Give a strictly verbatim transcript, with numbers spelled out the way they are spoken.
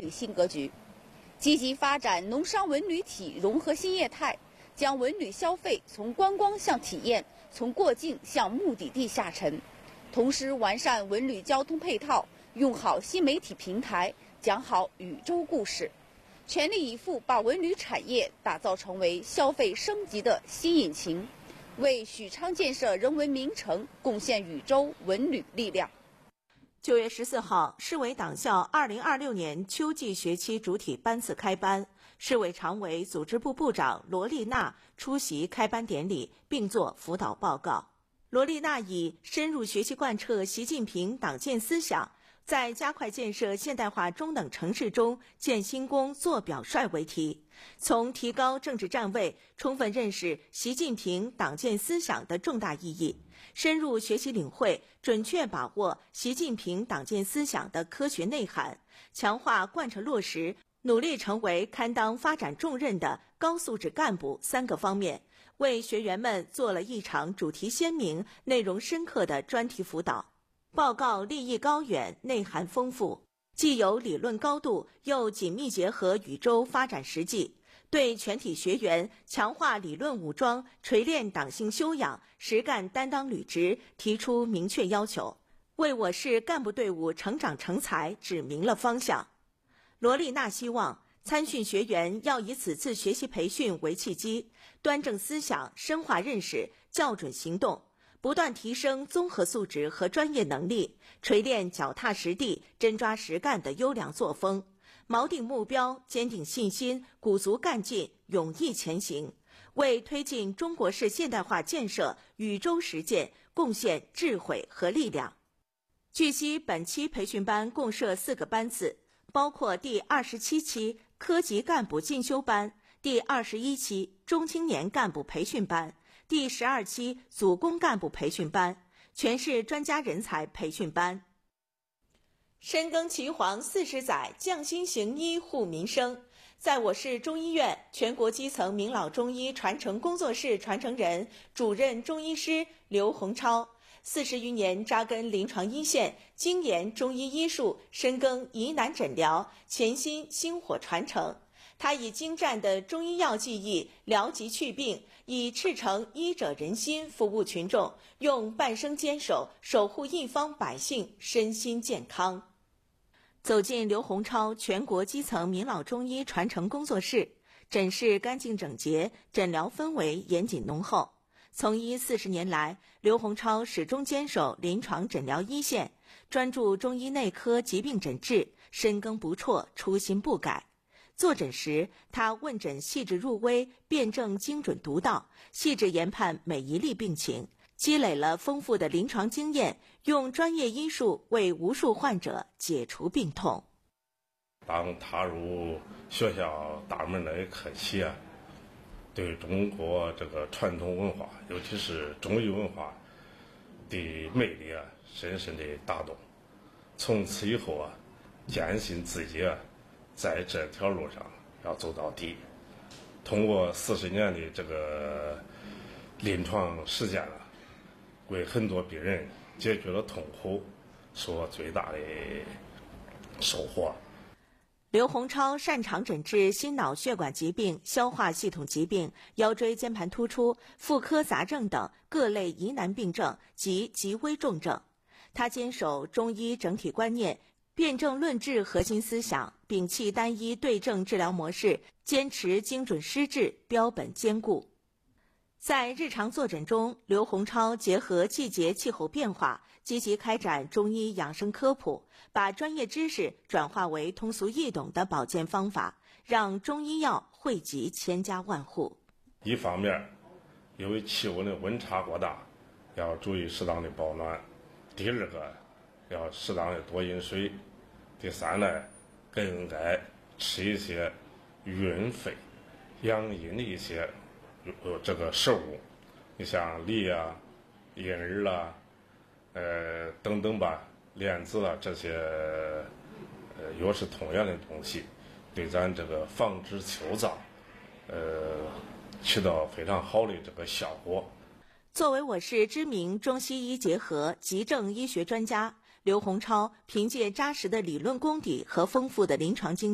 理新格局，积极发展农商文旅体融合新业态，将文旅消费从观光向体验，从过境向目的地下沉，同时完善文旅交通配套，用好新媒体平台，讲好宇宙故事，全力以赴把文旅产业打造成为消费升级的新引擎，为许昌建设人文名城贡献宇宙文旅力量。 九月十四号，市委党校二零二六年秋季学期主体班次开班，市委常委、组织部部长罗丽娜出席开班典礼，并作辅导报告。罗丽娜以深入学习贯彻习近平党建思想，在加快建设现代化中等城市中建新功、做表率为题，从提高政治站位，充分认识习近平党建思想的重大意义，深入学习领会，准确把握习近平党建思想的科学内涵，强化贯彻落实，努力成为堪当发展重任的高素质干部三个方面，为学员们做了一场主题鲜明、内容深刻的专题辅导。报告立意高远，内涵丰富，既有理论高度，又紧密结合禹州发展实际，对全体学员强化理论武装、锤炼党性修养、实干担当履职提出明确要求，为我市干部队伍成长成才指明了方向。罗丽娜希望参训学员要以此次学习培训为契机，端正思想，深化认识，校准行动，不断提升综合素质和专业能力，锤炼脚踏实地、真抓实干的优良作风，锚定目标，坚定信心，鼓足干劲，勇毅前行，为推进中国式现代化建设禹州实践贡献智慧和力量。据悉，本期培训班共设四个班次，包括第二十七期科级干部进修班、第二十一期中青年干部培训班、第十二期组工干部培训班，全市专家人才培训班。深耕岐黄四十载，匠心行医护民生。在我市中医院，全国基层名老中医传承工作室传承人、主任中医师刘洪超，四十余年扎根临床一线，精研中医医术，深耕疑难诊疗，潜心薪火传承。他以精湛的中医药技艺疗疾祛病，以赤诚医者仁心服务群众，用半生坚守守护一方百姓身心健康。走进刘洪超全国基层名老中医传承工作室，诊室干净整洁，诊疗氛围严谨浓厚。从医四十年来，刘洪超始终坚守临床诊疗一线，专注中医内科疾病诊治，深耕不辍，初心不改。坐诊时，他问诊细致入微，辩证精准独到，细致研判每一例病情，积累了丰富的临床经验，用专业医术为无数患者解除病痛。 当踏入学校大门那一刻起啊，对中国这个传统文化，尤其是中医文化的魅力啊，深深的打动。从此以后啊，坚信自己啊，在这条路上要走到底。通过四十年的这个临床实践了，为很多病人解决了痛苦，是我最大的收获。 刘洪超擅长诊治心脑血管疾病、消化系统疾病、腰椎间盘突出、妇科杂症等各类疑难病症及极危重症。他坚守中医整体观念，辩证论治核心思想，摒弃单一对症治疗模式，坚持精准施治，标本兼顾。在日常坐诊中，刘洪超结合季节气候变化，积极开展中医养生科普，把专业知识转化为通俗易懂的保健方法，让中医药惠及千家万户。 一方面，由于气温的温差过大，要注意适当的保暖；第二个，要适当的多饮水；第三呢，更应该吃一些润肺养阴的一些呃，这个食物，你像梨啊、银耳啊、呃等等吧，莲子啊这些，呃，药食同源的东西，对咱这个防治秋燥，呃，起到非常好的这个效果。 作为我市知名中西医结合急症医学专家，刘洪超凭借扎实的理论功底和丰富的临床经验，